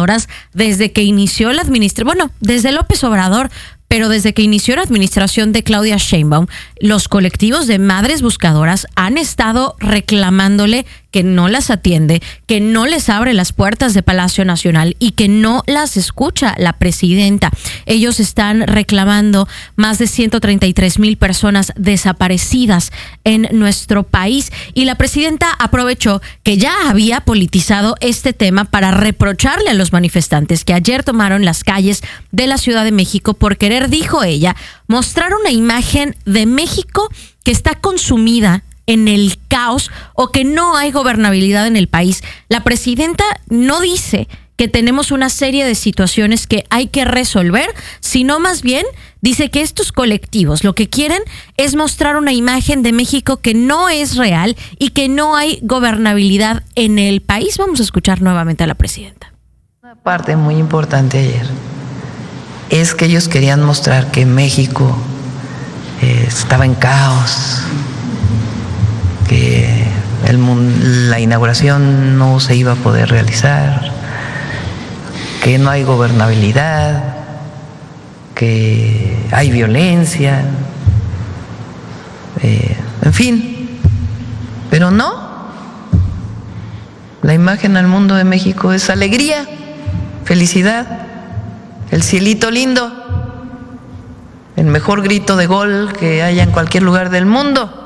buscadoras desde que inició la administración, bueno, desde López Obrador, pero desde que inició la administración de Claudia Sheinbaum, los colectivos de madres buscadoras han estado reclamándole que no las atiende, que no les abre las puertas de Palacio Nacional y que no las escucha la presidenta. Ellos están reclamando más de 133,000 personas desaparecidas en nuestro país, y la presidenta aprovechó que ya había politizado este tema para reprocharle a los manifestantes que ayer tomaron las calles de la Ciudad de México por querer, dijo ella, mostrar una imagen de México que está consumida en el caos o que no hay gobernabilidad en el país. La presidenta no dice que tenemos una serie de situaciones que hay que resolver, sino más bien dice que estos colectivos lo que quieren es mostrar una imagen de México que no es real y que no hay gobernabilidad en el país. Vamos a escuchar nuevamente a la presidenta. Una parte muy importante ayer es que ellos querían mostrar que México estaba en caos, que la inauguración no se iba a poder realizar, que no hay gobernabilidad, que hay violencia, en fin, pero no. La imagen al mundo de México es alegría, felicidad, el cielito lindo, el mejor grito de gol que haya en cualquier lugar del mundo.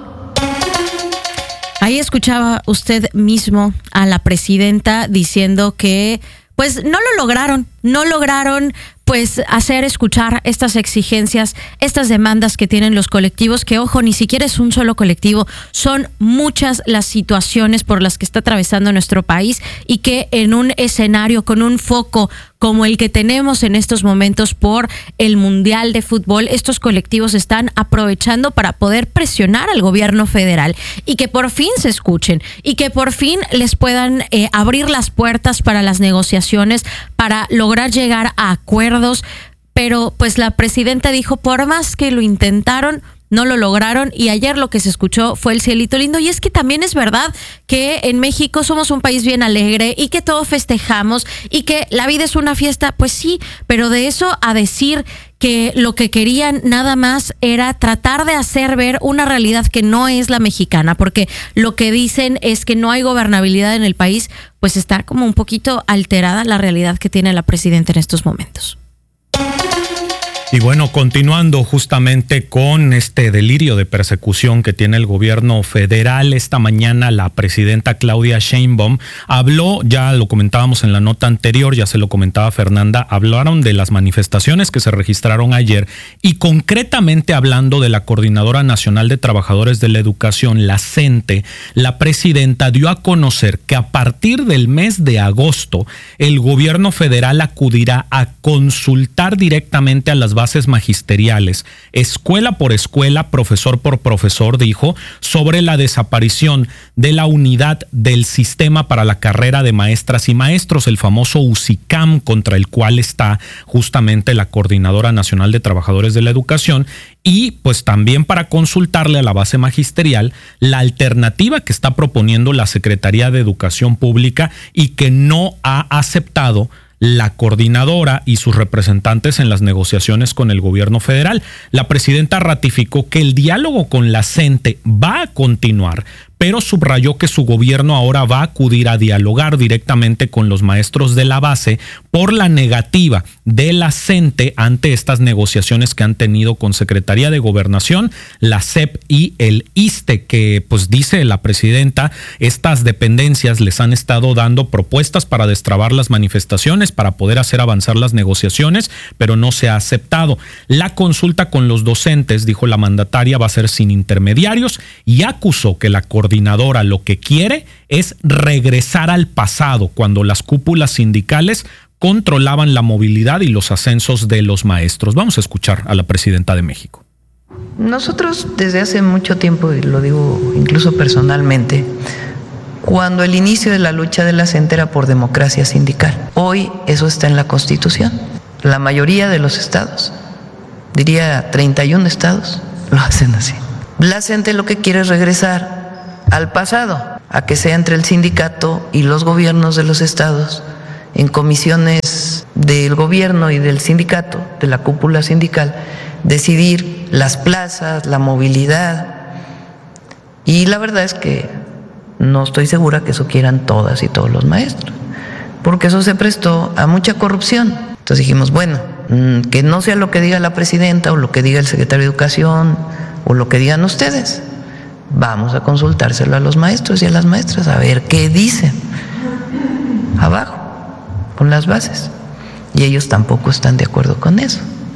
Ahí escuchaba usted mismo a la presidenta diciendo que pues no lograron pues hacer escuchar estas exigencias, estas demandas que tienen los colectivos, que ojo, ni siquiera es un solo colectivo, son muchas las situaciones por las que está atravesando nuestro país, y que en un escenario con un foco como el que tenemos en estos momentos por el Mundial de Fútbol, estos colectivos están aprovechando para poder presionar al gobierno federal y que por fin se escuchen y que por fin les puedan abrir las puertas para las negociaciones, para lograr llegar a acuerdos. Pero pues la presidenta dijo, por más que lo intentaron, no lo lograron, y ayer lo que se escuchó fue el cielito lindo. Y es que también es verdad que en México somos un país bien alegre y que todo festejamos y que la vida es una fiesta, pues sí, pero de eso a decir que lo que querían nada más era tratar de hacer ver una realidad que no es la mexicana, porque lo que dicen es que no hay gobernabilidad en el país, pues está como un poquito alterada la realidad que tiene la presidenta en estos momentos. Y bueno, continuando justamente con este delirio de persecución que tiene el gobierno federal, esta mañana la presidenta Claudia Sheinbaum habló, ya lo comentábamos en la nota anterior, ya se lo comentaba Fernanda, hablaron de las manifestaciones que se registraron ayer, y concretamente hablando de la Coordinadora Nacional de Trabajadores de la Educación, la CENTE, la presidenta dio a conocer que a partir del mes de agosto el gobierno federal acudirá a consultar directamente a las bases magisteriales, escuela por escuela, profesor por profesor, dijo, sobre la desaparición de la unidad del sistema para la carrera de maestras y maestros, el famoso USICAM, contra el cual está justamente la Coordinadora Nacional de Trabajadores de la Educación, y pues también para consultarle a la base magisterial la alternativa que está proponiendo la Secretaría de Educación Pública y que no ha aceptado la coordinadora y sus representantes en las negociaciones con el gobierno federal. La presidenta ratificó que el diálogo con la CENTE va a continuar, pero subrayó que su gobierno ahora va a acudir a dialogar directamente con los maestros de la base por la negativa de la CENTE ante estas negociaciones que han tenido con Secretaría de Gobernación, la SEP y el ISSSTE, que pues dice la presidenta, estas dependencias les han estado dando propuestas para destrabar las manifestaciones, para poder hacer avanzar las negociaciones, pero no se ha aceptado. La consulta con los docentes, dijo la mandataria, va a ser sin intermediarios, y acusó que la coordinadora lo que quiere es regresar al pasado, cuando las cúpulas sindicales controlaban la movilidad y los ascensos de los maestros. Vamos a escuchar a la presidenta de México. Nosotros desde hace mucho tiempo, y lo digo incluso personalmente, cuando el inicio de la lucha de la CENTE era por democracia sindical. Hoy eso está en la Constitución. La mayoría de los estados, diría 31 estados, lo hacen así. La CENTE lo que quiere es regresar al pasado, a que sea entre el sindicato y los gobiernos de los estados en comisiones del gobierno y del sindicato, de la cúpula sindical, decidir las plazas, la movilidad. Y la verdad es que no estoy segura que eso quieran todas y todos los maestros, porque eso se prestó a mucha corrupción. Entonces dijimos, bueno, que no sea lo que diga la presidenta o lo que diga el secretario de Educación o lo que digan ustedes. Vamos a consultárselo a los maestros y a las maestras, a ver qué dicen abajo, con las bases. Y ellos tampoco están de acuerdo con eso.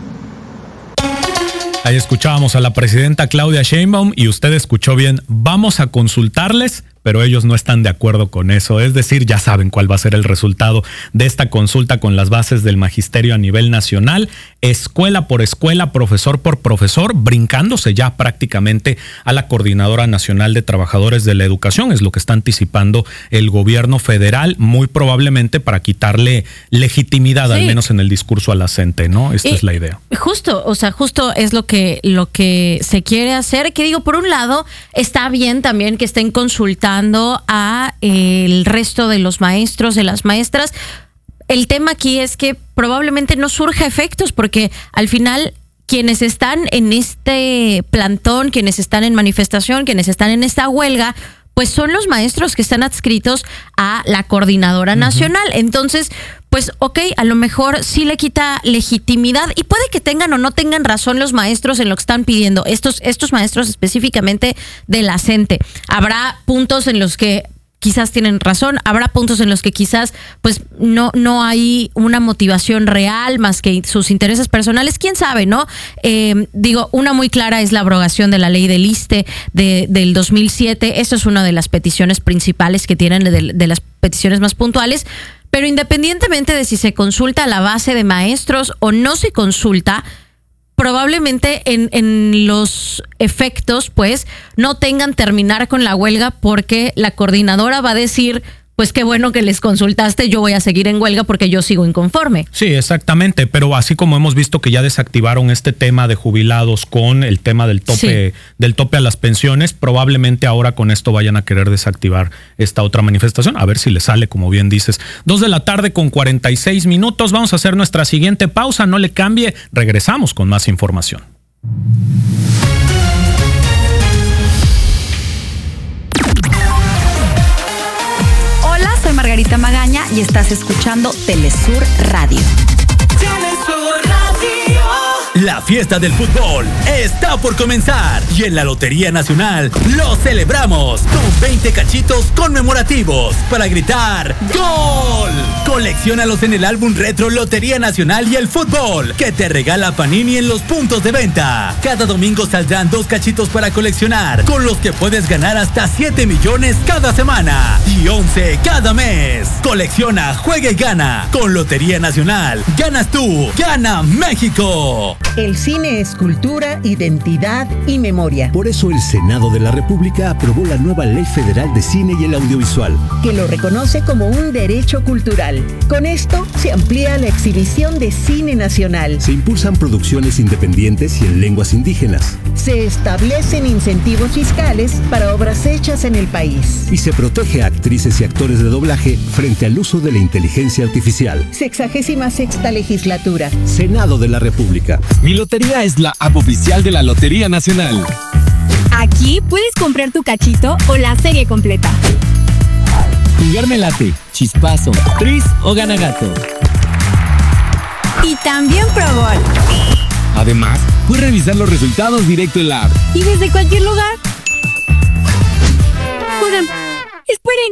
Ahí escuchábamos a la presidenta Claudia Sheinbaum y usted escuchó bien, vamos a consultarles, pero ellos no están de acuerdo con eso. Es decir, ya saben cuál va a ser el resultado de esta consulta con las bases del magisterio a nivel nacional, escuela por escuela, profesor por profesor, brincándose ya prácticamente a la Coordinadora Nacional de Trabajadores de la Educación. Es lo que está anticipando el gobierno federal, muy probablemente para quitarle legitimidad, al menos en el discurso a la CENTE, ¿no? Esta es la idea. Justo es lo que se quiere hacer, que digo, por un lado, está bien también que estén consultando a el resto de los maestros, de las maestras. El tema aquí es que probablemente no surja efectos, porque al final quienes están en este plantón, quienes están en manifestación, quienes están en esta huelga, pues son los maestros que están adscritos a la Coordinadora Nacional. Entonces, pues ok, a lo mejor sí le quita legitimidad y puede que tengan o no tengan razón los maestros en lo que están pidiendo, estos maestros específicamente de la CENTE. Habrá puntos en los que quizás tienen razón, habrá puntos en los que quizás pues no hay una motivación real más que sus intereses personales, quién sabe, ¿no? Digo, una muy clara es la abrogación de la ley del ISSSTE del 2007. Esto es una de las peticiones principales que tienen, de las peticiones más puntuales. Pero independientemente de si se consulta a la base de maestros o no se consulta, probablemente en los efectos, pues, no tengan terminar con la huelga, porque la coordinadora va a decir, pues qué bueno que les consultaste, yo voy a seguir en huelga porque yo sigo inconforme. Sí, exactamente, pero así como hemos visto que ya desactivaron este tema de jubilados con el tema del tope a las pensiones, probablemente ahora con esto vayan a querer desactivar esta otra manifestación, a ver si les sale, como bien dices. 2:46 p.m, vamos a hacer nuestra siguiente pausa, no le cambie, regresamos con más información. Soy Margarita Magaña y estás escuchando Telesur Radio. Telesur Radio. La fiesta del fútbol está por comenzar y en la Lotería Nacional lo celebramos con 20 cachitos conmemorativos para gritar ¡Gol! Colecciónalos en el álbum retro Lotería Nacional y el Fútbol que te regala Panini en los puntos de venta. Cada domingo saldrán 2 cachitos para coleccionar, con los que puedes ganar hasta 7 millones cada semana y 11 cada mes. Colecciona, juega y gana. Con Lotería Nacional, ganas tú, gana México. El cine es cultura, identidad y memoria. Por eso el Senado de la República aprobó la nueva Ley Federal de Cine y el Audiovisual, que lo reconoce como un derecho cultural. Con esto se amplía la exhibición de cine nacional. Se impulsan producciones independientes y en lenguas indígenas. Se establecen incentivos fiscales para obras hechas en el país. Y se protege a actrices y actores de doblaje frente al uso de la inteligencia artificial. 66ª legislatura. Senado de la República. Mi Lotería es la app oficial de la Lotería Nacional. Aquí puedes comprar tu cachito o la serie completa. Jugar me late, chispazo, tris o gana gato. Y también Pro Gol. Además, puedes revisar los resultados directo en la app. Y desde cualquier lugar. Oigan, esperen.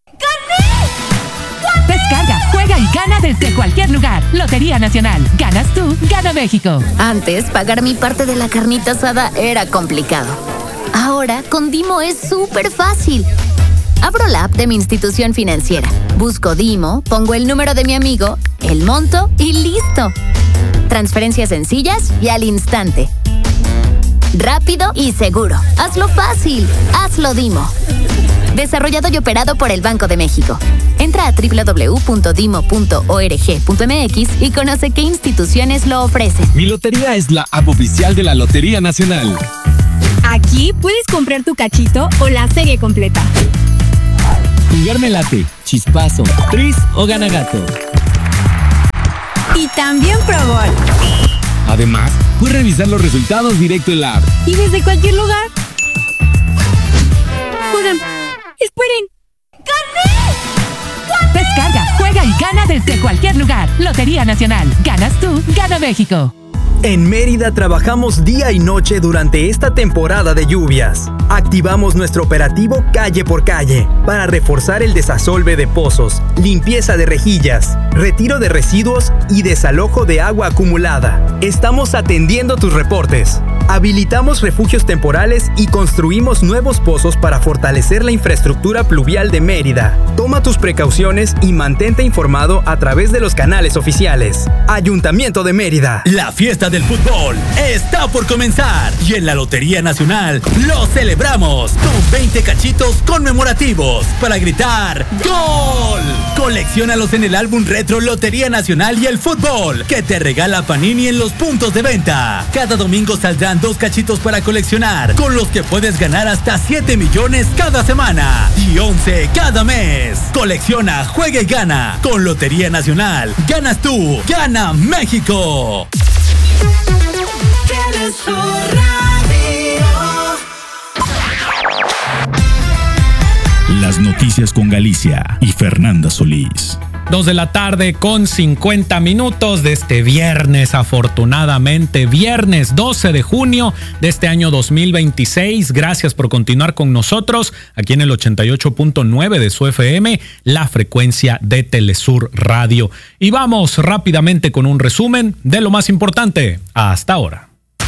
¡Gané! Descarga, juega y gana desde cualquier lugar. Lotería Nacional. Ganas tú, gana México. Antes, pagar mi parte de la carnita asada era complicado. Ahora, con Dimo es súper fácil. Abro la app de mi institución financiera. Busco Dimo, pongo el número de mi amigo, el monto y listo. Transferencias sencillas y al instante. Rápido y seguro. Hazlo fácil. Hazlo Dimo. Desarrollado y operado por el Banco de México. Entra a www.dimo.org.mx y conoce qué instituciones lo ofrecen. Mi Lotería es la app oficial de la Lotería Nacional. Aquí puedes comprar tu cachito o la serie completa. Jugar me late, chispazo, tris o gana gato. Y también Pro Gol. Además, puedes revisar los resultados directo en la app. Y desde cualquier lugar. Oigan, esperen. ¡Gané! Descarga, juega y gana desde cualquier lugar. Lotería Nacional. Ganas tú, gana México. En Mérida trabajamos día y noche durante esta temporada de lluvias. Activamos nuestro operativo Calle por Calle para reforzar el desasolve de pozos, limpieza de rejillas, retiro de residuos y desalojo de agua acumulada. Estamos atendiendo tus reportes. Habilitamos refugios temporales y construimos nuevos pozos para fortalecer la infraestructura pluvial de Mérida. Toma tus precauciones y mantente informado a través de los canales oficiales. Ayuntamiento de Mérida. La fiesta del fútbol está por comenzar y en la Lotería Nacional lo celebramos con 20 cachitos conmemorativos para gritar ¡Gol! Colecciónalos en el álbum retro Lotería Nacional y el fútbol que te regala Panini en los puntos de venta. Cada domingo saldrán 2 cachitos para coleccionar, con los que puedes ganar hasta 7 millones cada semana y 11 cada mes. Colecciona, juega y gana. Con Lotería Nacional, ganas tú, gana México. Las noticias con Galicia y Fernanda Solís. 2 de la tarde con 50 minutos de este viernes, afortunadamente, viernes 12 de junio de este año 2026. Gracias por continuar con nosotros aquí en el 88.9 de su FM, la frecuencia de Telesur Radio. Y vamos rápidamente con un resumen de lo más importante hasta ahora.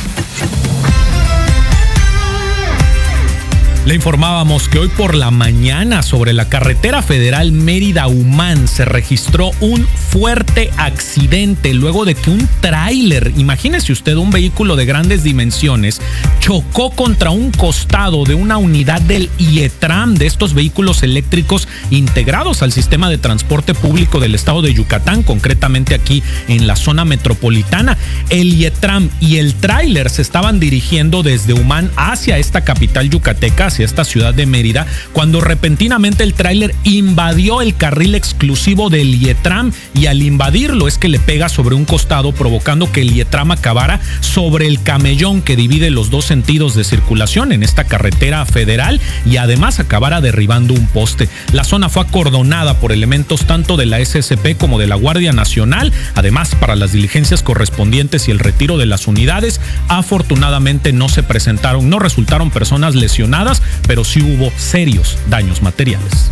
Le informábamos que hoy por la mañana sobre la carretera federal Mérida-Humán se registró un fuerte accidente luego de que un tráiler, imagínese usted, un vehículo de grandes dimensiones, chocó contra un costado de una unidad del IETRAM, de estos vehículos eléctricos integrados al sistema de transporte público del estado de Yucatán, concretamente aquí en la zona metropolitana. El IETRAM y el tráiler se estaban dirigiendo desde Humán hacia esta capital yucateca, hacia esta ciudad de Mérida, cuando repentinamente el tráiler invadió el carril exclusivo del IETRAM y al invadirlo es que le pega sobre un costado, provocando que el IETRAM acabara sobre el camellón que divide los dos sentidos de circulación en esta carretera federal y además acabara derribando un poste. La zona fue acordonada por elementos tanto de la SSP como de la Guardia Nacional. Además, para las diligencias correspondientes y el retiro de las unidades, afortunadamente no resultaron personas lesionadas, pero sí hubo serios daños materiales.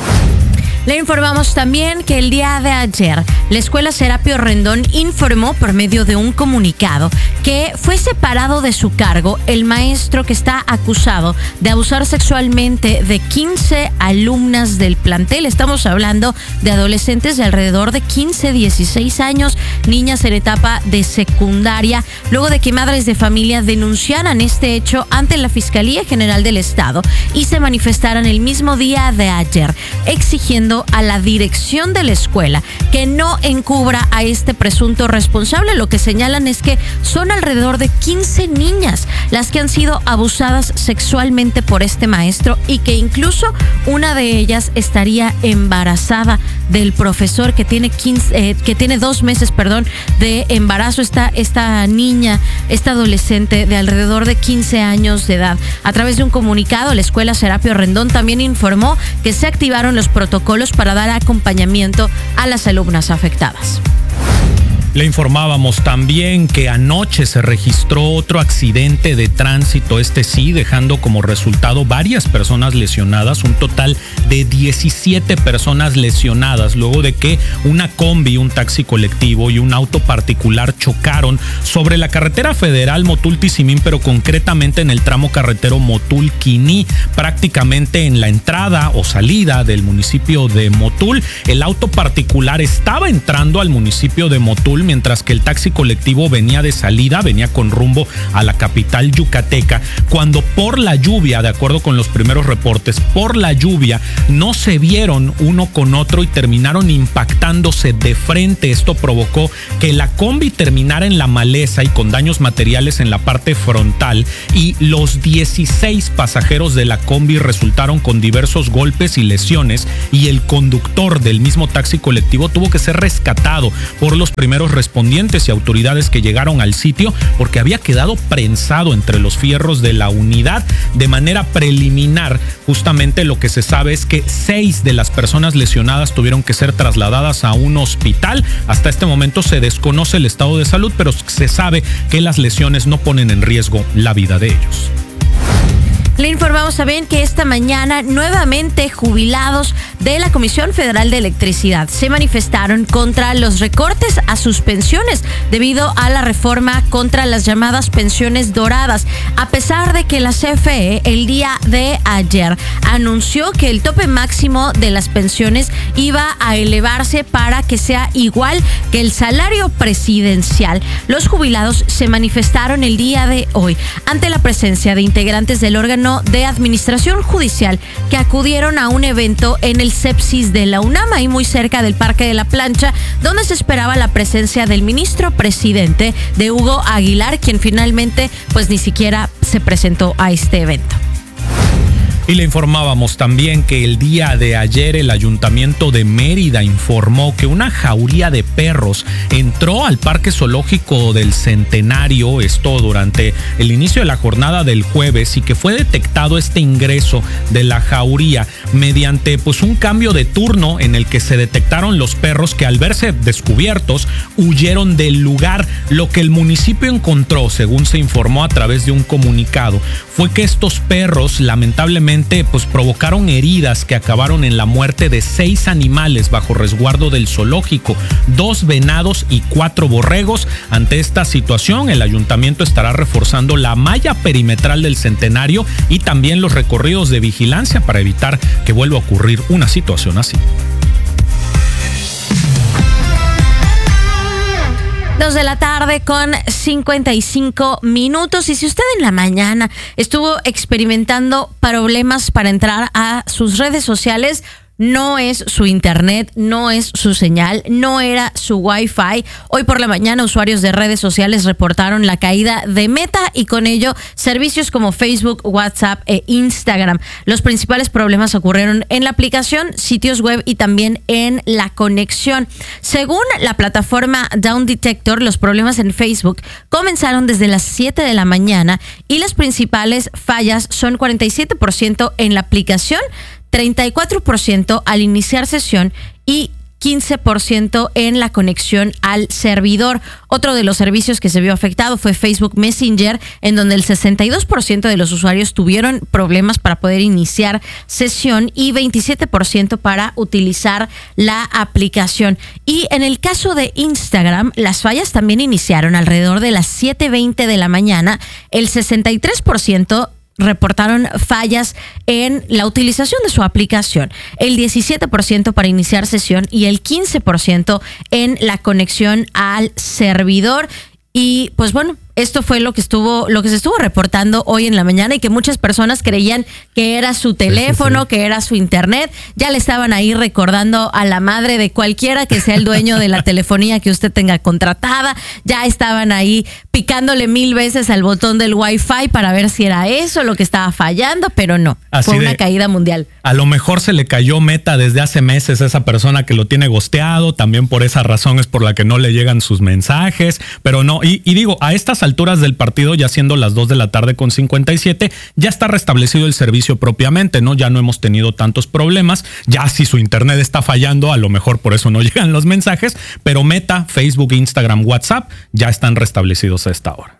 Le informamos también que el día de ayer la Escuela Serapio Rendón informó por medio de un comunicado que fue separado de su cargo el maestro que está acusado de abusar sexualmente de 15 alumnas del plantel. Estamos hablando de adolescentes de alrededor de 15, 16 años, niñas en etapa de secundaria, luego de que madres de familia denunciaran este hecho ante la Fiscalía General del Estado y se manifestaran el mismo día de ayer, exigiendo a la dirección de la escuela que no encubra a este presunto responsable. Lo que señalan es que son alrededor de 15 niñas las que han sido abusadas sexualmente por este maestro y que incluso una de ellas estaría embarazada del profesor que tiene 2 meses, de embarazo. Esta niña, esta adolescente de alrededor de 15 años de edad. A través de un comunicado, la Escuela Serapio Rendón también informó que se activaron los protocolos para dar acompañamiento a las alumnas afectadas. Le informábamos también que anoche se registró otro accidente de tránsito, dejando como resultado varias personas lesionadas, un total de 17 personas lesionadas, luego de que una combi, un taxi colectivo y un auto particular chocaron sobre la carretera federal Motul-Tizimín, pero concretamente en el tramo carretero Motul-Quiní, prácticamente en la entrada o salida del municipio de Motul. El auto particular estaba entrando al municipio de Motul, mientras que el taxi colectivo venía de salida, venía con rumbo a la capital yucateca, cuando por la lluvia, de acuerdo con los primeros reportes, por la lluvia no se vieron uno con otro y terminaron impactándose de frente. Esto provocó que la combi terminara en la maleza y con daños materiales en la parte frontal, y los 16 pasajeros de la combi resultaron con diversos golpes y lesiones, y el conductor del mismo taxi colectivo tuvo que ser rescatado por los primeros correspondientes y autoridades que llegaron al sitio porque había quedado prensado entre los fierros de la unidad. De manera preliminar, justamente lo que se sabe es que 6 de las personas lesionadas tuvieron que ser trasladadas a un hospital. Hasta este momento se desconoce el estado de salud, pero se sabe que las lesiones no ponen en riesgo la vida de ellos. Le informamos también que esta mañana nuevamente jubilados de la Comisión Federal de Electricidad se manifestaron contra los recortes a sus pensiones debido a la reforma contra las llamadas pensiones doradas. A pesar de que la CFE el día de ayer anunció que el tope máximo de las pensiones iba a elevarse para que sea igual que el salario presidencial, los jubilados se manifestaron el día de hoy ante la presencia de integrantes del órgano de administración judicial que acudieron a un evento en el Sepsis de la UNAM, ahí muy cerca del Parque de la Plancha, donde se esperaba la presencia del ministro presidente, de Hugo Aguilar, quien finalmente pues ni siquiera se presentó a este evento. Y le informábamos también que el día de ayer el Ayuntamiento de Mérida informó que una jauría de perros entró al Parque Zoológico del Centenario, esto durante el inicio de la jornada del jueves, y que fue detectado este ingreso de la jauría mediante pues un cambio de turno en el que se detectaron los perros que al verse descubiertos huyeron del lugar. Lo que el municipio encontró, según se informó a través de un comunicado, fue que estos perros lamentablemente pues provocaron heridas que acabaron en la muerte de 6 animales bajo resguardo del zoológico, 2 venados y 4 borregos. Ante esta situación, el ayuntamiento estará reforzando la malla perimetral del Centenario y también los recorridos de vigilancia para evitar que vuelva a ocurrir una situación así. 2 de la tarde con 55 minutos. Y si usted en la mañana estuvo experimentando problemas para entrar a sus redes sociales, no es su internet, no es su señal, no era su Wi-Fi. Hoy por la mañana usuarios de redes sociales reportaron la caída de Meta y con ello servicios como Facebook, WhatsApp e Instagram. Los principales problemas ocurrieron en la aplicación, sitios web y también en la conexión. Según la plataforma Down Detector, los problemas en Facebook comenzaron desde las 7 de la mañana y las principales fallas son 47% en la aplicación, 34% al iniciar sesión y 15% en la conexión al servidor. Otro de los servicios que se vio afectado fue Facebook Messenger, en donde el 62% de los usuarios tuvieron problemas para poder iniciar sesión y 27% para utilizar la aplicación. Y en el caso de Instagram, las fallas también iniciaron alrededor de las 7:20 de la mañana. El 63% reportaron fallas en la utilización de su aplicación, el 17% para iniciar sesión y el 15% en la conexión al servidor. Y pues bueno, esto fue lo que se estuvo reportando hoy en la mañana y que muchas personas creían que era su teléfono, que era su internet. Ya le estaban ahí recordando a la madre de cualquiera que sea el dueño de la telefonía que usted tenga contratada. Ya estaban ahí picándole 1000 veces al botón del Wi-Fi para ver si era eso lo que estaba fallando, pero no. Así fue una caída mundial. A lo mejor se le cayó Meta desde hace meses a esa persona que lo tiene gosteado. También por esa razón es por la que no le llegan sus mensajes. Pero no, y digo, a estas alturas del partido, ya siendo las 2 de la tarde con 57, ya está restablecido el servicio propiamente, ¿no? Ya no hemos tenido tantos problemas. Ya si su internet está fallando, a lo mejor por eso no llegan los mensajes, pero Meta, Facebook, Instagram, WhatsApp ya están restablecidos a esta hora.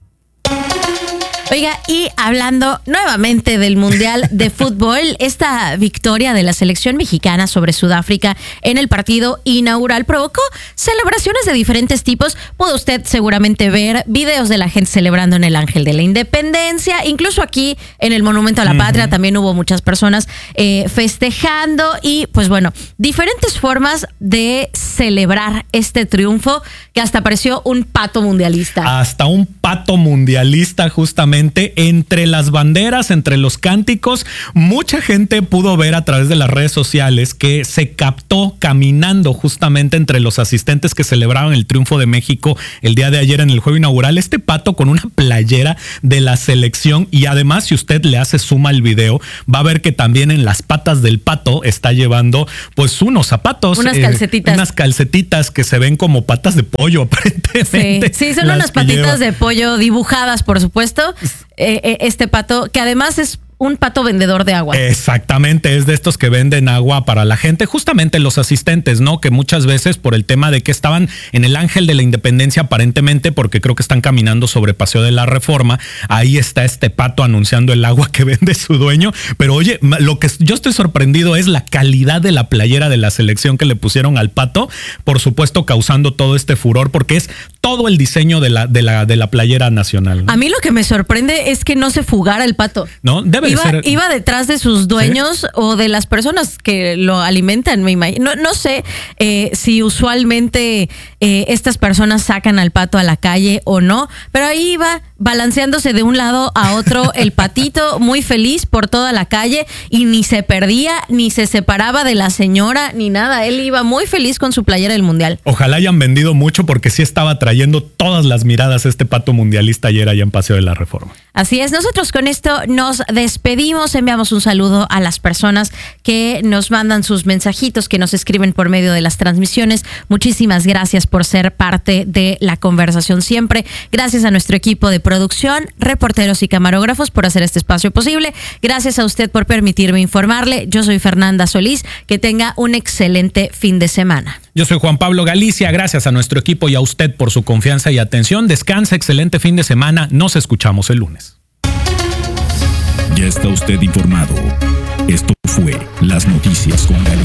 Oiga, y hablando nuevamente del Mundial de Fútbol, esta victoria de la selección mexicana sobre Sudáfrica en el partido inaugural provocó celebraciones de diferentes tipos. Pudo usted seguramente ver videos de la gente celebrando en el Ángel de la Independencia, incluso aquí en el Monumento a la Patria también hubo muchas personas festejando y pues bueno, diferentes formas de celebrar este triunfo que hasta pareció un pato mundialista. Hasta un pato pato mundialista justamente entre las banderas, entre los cánticos. Mucha gente pudo ver a través de las redes sociales que se captó caminando justamente entre los asistentes que celebraban el triunfo de México el día de ayer en el juego inaugural, este pato con una playera de la selección, y además si usted le hace zoom al video va a ver que también en las patas del pato está llevando pues unos zapatos, unas calcetitas que se ven como patas de pollo aparentemente. Sí, son unas patitas de pollo dibujadas, por supuesto. Este pato, que además es un pato vendedor de agua. Exactamente, es de estos que venden agua para la gente, justamente los asistentes, ¿no? Que muchas veces por el tema de que estaban en el Ángel de la Independencia aparentemente, porque creo que están caminando sobre Paseo de la Reforma, ahí está este pato anunciando el agua que vende su dueño. Pero oye, lo que yo estoy sorprendido es la calidad de la playera de la selección que le pusieron al pato, por supuesto causando todo este furor porque es todo el diseño de la playera nacional, ¿no? A mí lo que me sorprende es que no se fugara el pato. No, Iba detrás de sus dueños, ¿sí? O de las personas que lo alimentan, me imagino. No sé si usualmente estas personas sacan al pato a la calle o no, pero ahí iba balanceándose de un lado a otro el patito, muy feliz por toda la calle, y ni se perdía, ni se separaba de la señora, ni nada. Él iba muy feliz con su playera del Mundial. Ojalá hayan vendido mucho porque sí estaba trayendo todas las miradas este pato mundialista ayer allá en Paseo de la Reforma. Así es, nosotros con esto nos despedimos, enviamos un saludo a las personas que nos mandan sus mensajitos, que nos escriben por medio de las transmisiones. Muchísimas gracias por ser parte de la conversación siempre. Gracias a nuestro equipo de producción, reporteros y camarógrafos por hacer este espacio posible. Gracias a usted por permitirme informarle. Yo soy Fernanda Solís. Que tenga un excelente fin de semana. Yo soy Juan Pablo Galicia. Gracias a nuestro equipo y a usted por su confianza y atención. Descansa, excelente fin de semana. Nos escuchamos el lunes. Ya está usted informado. Esto fue Las Noticias con Galicia.